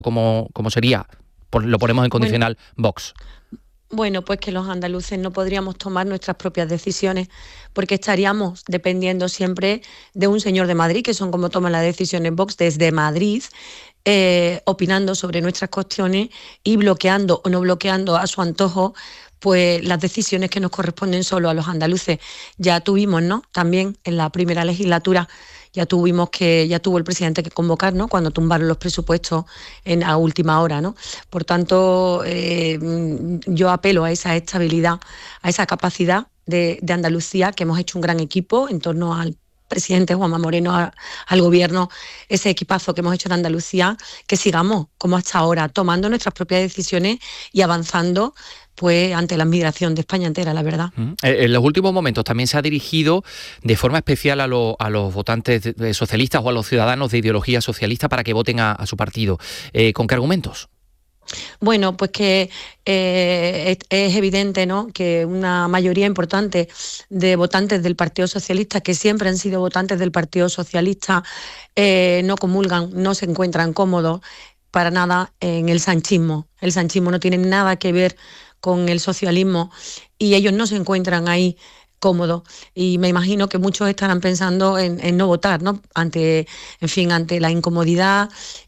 ¿Cómo sería? Lo ponemos en condicional Vox. Bueno, pues que los andaluces no podríamos tomar nuestras propias decisiones porque estaríamos dependiendo siempre de un señor de Madrid, que son como toman las decisiones Vox desde Madrid, opinando sobre nuestras cuestiones y bloqueando o no bloqueando a su antojo pues las decisiones que nos corresponden solo a los andaluces. Ya tuvimos, ¿no? También en la primera legislatura ya tuvo el presidente que convocar, ¿no? Cuando tumbaron los presupuestos a última hora, ¿no? Por tanto, yo apelo a esa estabilidad, a esa capacidad de Andalucía, que hemos hecho un gran equipo en torno al presidente Juanma Moreno, al gobierno, ese equipazo que hemos hecho en Andalucía, que sigamos como hasta ahora, tomando nuestras propias decisiones y avanzando pues ante la admiración de España entera, la verdad. En los últimos momentos también se ha dirigido de forma especial a los votantes socialistas o a los ciudadanos de ideología socialista para que voten a su partido. ¿Con qué argumentos? Bueno, pues que es evidente, ¿no?, que una mayoría importante de votantes del Partido Socialista, que siempre han sido votantes del Partido Socialista, no comulgan, no se encuentran cómodos para nada en el sanchismo. El sanchismo no tiene nada que ver con el socialismo y ellos no se encuentran ahí cómodos, y me imagino que muchos estarán pensando en no votar, ¿no?, ante la incomodidad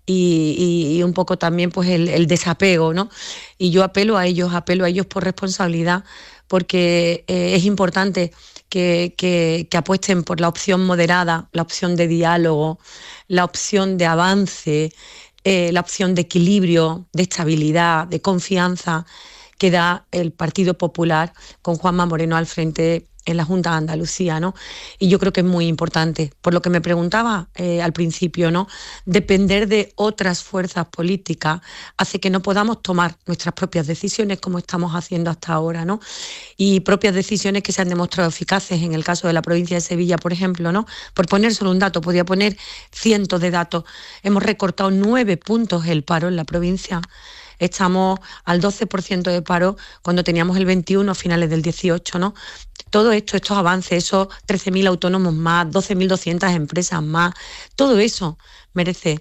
y un poco también pues el desapego, ¿no? Y yo apelo a ellos por responsabilidad, porque es importante que apuesten por la opción moderada, la opción de diálogo, la opción de avance, la opción de equilibrio, de estabilidad, de confianza que da el Partido Popular con Juanma Moreno al frente en la Junta de Andalucía, ¿no? Y yo creo que es muy importante, por lo que me preguntaba al principio, ¿no?, depender de otras fuerzas políticas hace que no podamos tomar nuestras propias decisiones como estamos haciendo hasta ahora, ¿no? Y propias decisiones que se han demostrado eficaces en el caso de la provincia de Sevilla, por ejemplo, ¿no? Por poner solo un dato, podría poner cientos de datos. Hemos recortado 9 puntos el paro en la provincia. Estamos al 12% de paro cuando teníamos el 21% a finales del 18, ¿no? Todo esto, estos avances, esos 13.000 autónomos más, 12.200 empresas más, todo eso merece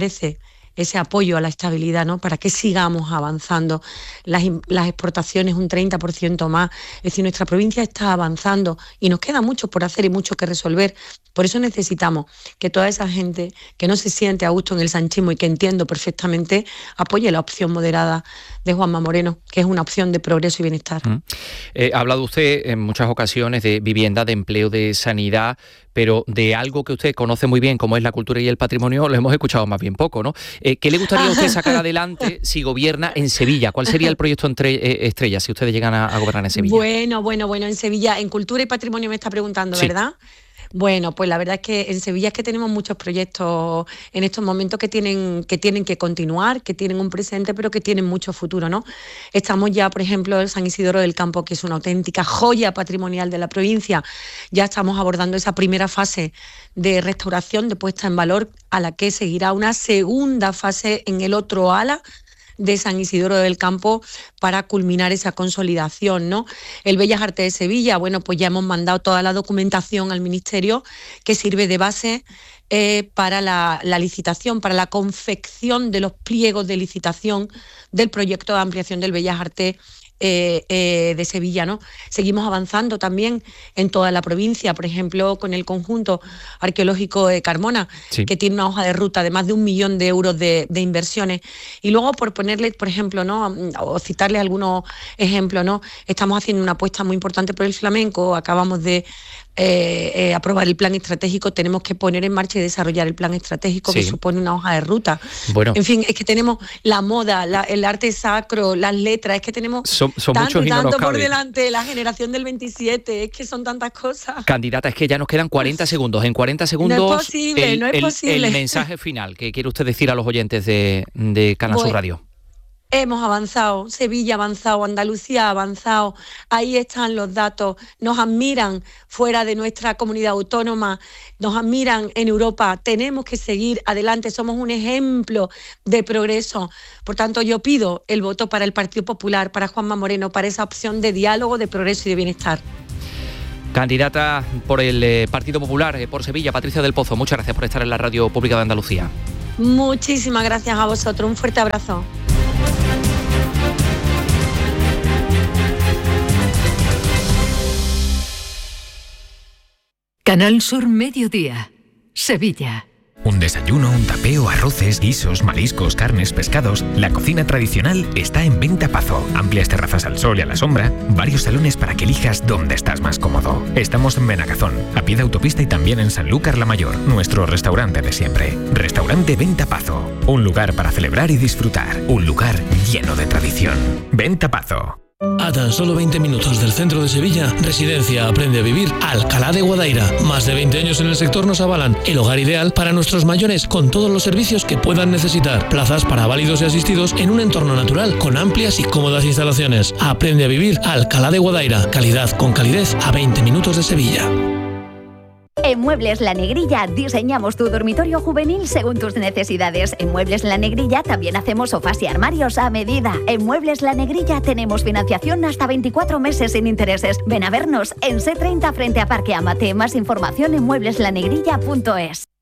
ese apoyo a la estabilidad, ¿no?, para que sigamos avanzando. Las exportaciones un 30% más. Es decir, nuestra provincia está avanzando y nos queda mucho por hacer y mucho que resolver. Por eso necesitamos que toda esa gente que no se siente a gusto en el sanchismo y que entiendo perfectamente, apoye la opción moderada de Juanma Moreno, que es una opción de progreso y bienestar. Ha hablado usted en muchas ocasiones de vivienda, de empleo, de sanidad, pero de algo que usted conoce muy bien, como es la cultura y el patrimonio, lo hemos escuchado más bien poco, ¿no? ¿Qué le gustaría a usted sacar adelante si gobierna en Sevilla? ¿Cuál sería el proyecto estrella si ustedes llegan a gobernar en Sevilla? Bueno, en Sevilla, en cultura y patrimonio me está preguntando, sí. ¿Verdad? Bueno, pues la verdad es que en Sevilla es que tenemos muchos proyectos en estos momentos que tienen que continuar, que tienen un presente, pero que tienen mucho futuro, ¿no? Estamos ya, por ejemplo, en San Isidoro del Campo, que es una auténtica joya patrimonial de la provincia. Ya estamos abordando esa primera fase de restauración, de puesta en valor, a la que seguirá una segunda fase en el otro ala de San Isidoro del Campo para culminar esa consolidación, ¿no? El Bellas Artes de Sevilla, bueno, pues ya hemos mandado toda la documentación al Ministerio que sirve de base para la licitación, para la confección de los pliegos de licitación del proyecto de ampliación del Bellas Artes de Sevilla, ¿no? Seguimos avanzando también en toda la provincia, por ejemplo, con el conjunto arqueológico de Carmona, sí, que tiene una hoja de ruta de más de 1 millón de euros de inversiones. Y luego, por ponerle, por ejemplo, ¿no?, o citarle algunos ejemplos, ¿no?, estamos haciendo una apuesta muy importante por el flamenco. Acabamos de aprobar el plan estratégico, tenemos que poner en marcha y desarrollar el plan estratégico, sí, que supone una hoja de ruta. Bueno. En fin, es que tenemos la moda, el arte sacro, las letras, es que tenemos son muchos y no nos cabe por delante, la generación del 27, es que son tantas cosas. Candidata, es que ya nos quedan 40 segundos. En 40 segundos no es posible. El mensaje final que quiere usted decir a los oyentes de Canal Sur Radio. Hemos avanzado, Sevilla ha avanzado, Andalucía ha avanzado, ahí están los datos, nos admiran fuera de nuestra comunidad autónoma, nos admiran en Europa, tenemos que seguir adelante, somos un ejemplo de progreso. Por tanto, yo pido el voto para el Partido Popular, para Juanma Moreno, para esa opción de diálogo, de progreso y de bienestar. Candidata por el Partido Popular por Sevilla, Patricia del Pozo, muchas gracias por estar en la Radio Pública de Andalucía. Muchísimas gracias a vosotros, un fuerte abrazo. Canal Sur Mediodía, Sevilla. Un desayuno, un tapeo, arroces, guisos, mariscos, carnes, pescados. La cocina tradicional está en Venta Pazo. Amplias terrazas al sol y a la sombra. Varios salones para que elijas dónde estás más cómodo. Estamos en Benagazón, a pie de autopista y también en Sanlúcar la Mayor. Nuestro restaurante de siempre. Restaurante Venta Pazo. Un lugar para celebrar y disfrutar. Un lugar lleno de tradición. Venta Pazo. A tan solo 20 minutos del centro de Sevilla, Residencia Aprende a Vivir Alcalá de Guadaira. Más de 20 años en el sector nos avalan. El hogar ideal para nuestros mayores, con todos los servicios que puedan necesitar. Plazas para válidos y asistidos en un entorno natural, con amplias y cómodas instalaciones. Aprende a Vivir Alcalá de Guadaira. Calidad con calidez a 20 minutos de Sevilla. En Muebles La Negrilla diseñamos tu dormitorio juvenil según tus necesidades. En Muebles La Negrilla también hacemos sofás y armarios a medida. En Muebles La Negrilla tenemos financiación hasta 24 meses sin intereses. Ven a vernos en C30 frente a Parque Amate. Más información en muebleslanegrilla.es.